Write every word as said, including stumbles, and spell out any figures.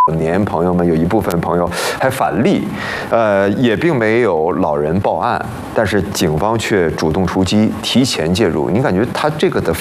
年朋友们有一部分朋友还反例，呃，也并没有老人报案，但是警方却主动出击，提前介入。您感觉他这个的